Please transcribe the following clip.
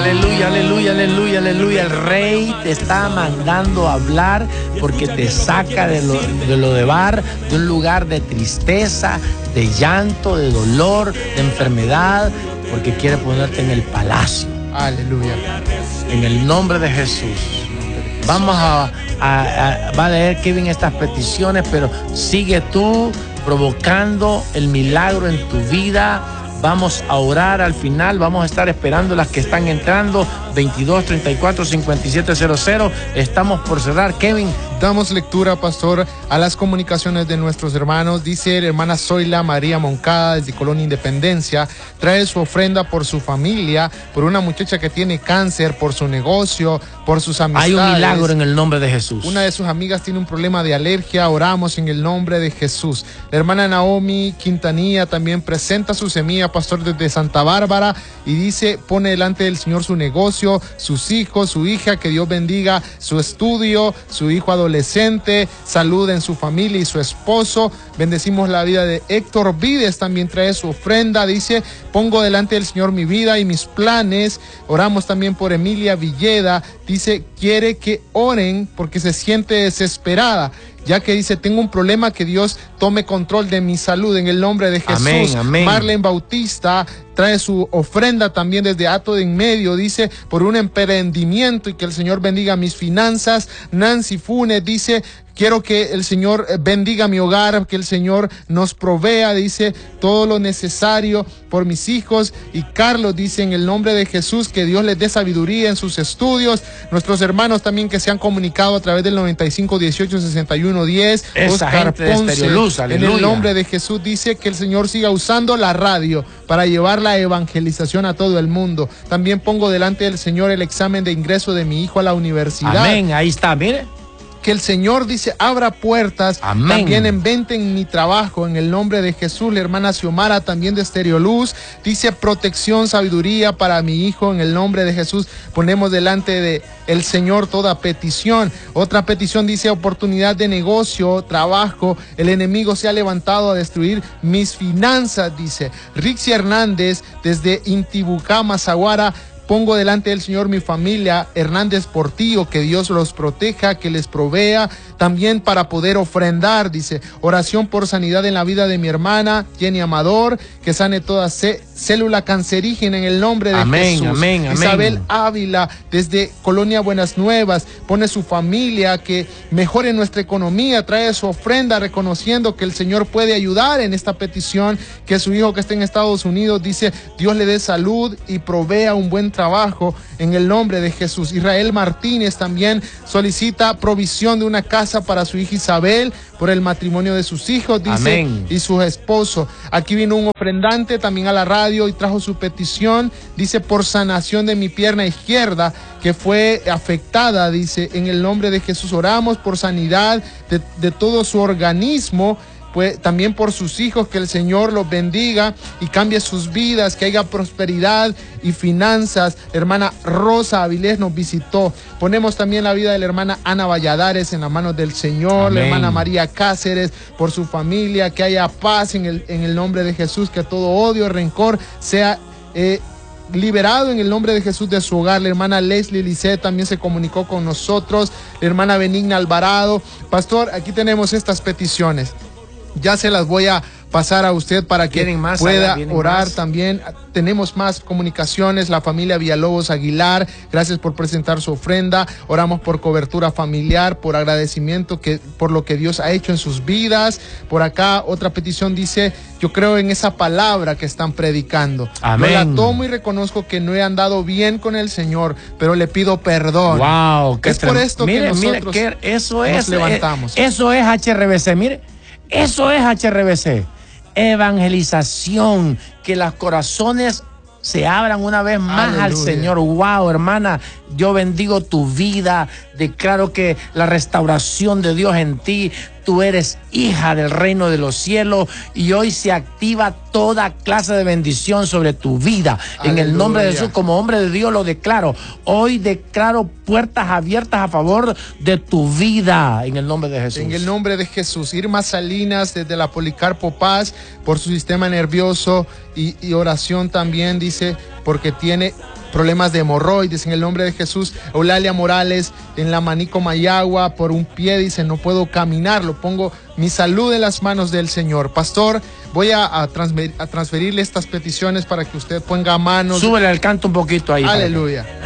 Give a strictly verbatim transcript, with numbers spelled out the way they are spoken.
Aleluya, aleluya, aleluya, aleluya. El Rey te está mandando a hablar porque te saca de lo de, lo de bar, de un lugar de tristeza, de llanto, de dolor, de enfermedad, porque quiere ponerte en el palacio. Aleluya. En el nombre de Jesús. Vamos a, a, a, va a leer Kevin estas peticiones, pero sigue tú provocando el milagro en tu vida. Vamos a orar al final, vamos a estar esperando las que están entrando. Veintidós, treinta y cuatro, cincuenta y siete cero cero. Estamos por cerrar, Kevin. Damos lectura, pastor, a las comunicaciones de nuestros hermanos. Dice la hermana Zoila María Moncada desde Colonia Independencia, trae su ofrenda por su familia, por una muchacha que tiene cáncer, por su negocio, por sus amistades. Hay un milagro en el nombre de Jesús. Una de sus amigas tiene un problema de alergia, oramos en el nombre de Jesús. La hermana Naomi Quintanilla también presenta su semilla, pastor, desde Santa Bárbara, y dice, pone delante del Señor su negocio, sus hijos, su hija, que Dios bendiga su estudio, su hijo adolescente, salud en su familia y su esposo. Bendecimos la vida de Héctor Vides, también trae su ofrenda, dice, pongo delante del Señor mi vida y mis planes. Oramos también por Emilia Villeda, dice, quiere que oren porque se siente desesperada, ya que dice, tengo un problema, que Dios tome control de mi salud en el nombre de Jesús. Amén, amén. Marlene Bautista trae su ofrenda también desde Hato de en Medio, dice, por un emprendimiento y que el Señor bendiga mis finanzas. Nancy Funes dice, quiero que el Señor bendiga mi hogar, que el Señor nos provea, dice, todo lo necesario por mis hijos. Y Carlos dice, en el nombre de Jesús, que Dios les dé sabiduría en sus estudios. Nuestros hermanos también que se han comunicado a través del noventa y cinco, dieciocho, sesenta y uno, diez. Oscar Ponce, en el nombre de Jesús, dice que el Señor siga usando la radio para llevar la evangelización a todo el mundo. También pongo delante del Señor el examen de ingreso de mi hijo a la universidad. Amén, ahí está, mire. Que el Señor, dice, abra puertas. Amén. También en venta en mi trabajo, en el nombre de Jesús. La hermana Xiomara, también de Estereoluz, dice, protección, sabiduría para mi hijo, en el nombre de Jesús. Ponemos delante de el Señor toda petición. Otra petición dice, oportunidad de negocio, trabajo. El enemigo se ha levantado a destruir mis finanzas, dice. Rixi Hernández, desde Intibucá, Mazaguara, pongo delante del Señor mi familia, Hernández Portillo, que Dios los proteja, que les provea, también para poder ofrendar, dice, oración por sanidad en la vida de mi hermana, Jenny Amador, que sane toda célula cancerígena en el nombre de amén, Jesús. Amén, amén. Isabel Ávila, desde Colonia Buenas Nuevas, pone su familia, que mejore nuestra economía, trae su ofrenda reconociendo que el Señor puede ayudar en esta petición, que su hijo que está en Estados Unidos, dice, Dios le dé salud y provea un buen trabajo. trabajo en el nombre de Jesús. Israel Martínez también solicita provisión de una casa para su hija Isabel por el matrimonio de sus hijos, dice, amén, y su esposo. Aquí vino un ofrendante también a la radio y trajo su petición, dice, por sanación de mi pierna izquierda que fue afectada, dice, en el nombre de Jesús oramos por sanidad de, de todo su organismo. Pues también por sus hijos, que el Señor los bendiga y cambie sus vidas, que haya prosperidad y finanzas. La hermana Rosa Avilés nos visitó. Ponemos también la vida de la hermana Ana Valladares en las manos del Señor. Amén. La hermana María Cáceres por su familia, que haya paz en el, en el nombre de Jesús, que todo odio, rencor sea eh, liberado en el nombre de Jesús de su hogar. La hermana Leslie Lisset también se comunicó con nosotros. La hermana Benigna Alvarado. Pastor, aquí tenemos estas peticiones. Ya se las voy a pasar a usted para que más, pueda orar más. También. Tenemos más comunicaciones. La familia Villalobos Aguilar, gracias por presentar su ofrenda. Oramos por cobertura familiar, por agradecimiento que, por lo que Dios ha hecho en sus vidas. Por acá otra petición dice, yo creo en esa palabra que están predicando. Amén. Yo la tomo y reconozco que no he andado bien con el Señor, pero le pido perdón. Wow, es por esto mire, que nosotros mire, que eso nos es, levantamos. Eso es H R B C, mire. Eso es H R B C, evangelización, que los corazones se abran una vez más. Aleluya. Al Señor. Wow, hermana, yo bendigo tu vida, declaro que la restauración de Dios en ti, tú eres hija del reino de los cielos y hoy se activa toda clase de bendición sobre tu vida. Aleluya. En el nombre de Jesús, como hombre de Dios lo declaro. Hoy declaro puertas abiertas a favor de tu vida en el nombre de Jesús. En el nombre de Jesús. Irma Salinas desde la Policarpo Paz por su sistema nervioso y, y oración también, dice, porque tiene problemas de hemorroides, en el nombre de Jesús. Eulalia Morales, en la Manico Mayagua, por un pie, dice, no puedo caminar, lo pongo mi salud en las manos del Señor. Pastor, voy a, a, transfer, a transferirle estas peticiones para que usted ponga manos. Súbele al canto un poquito ahí. Aleluya.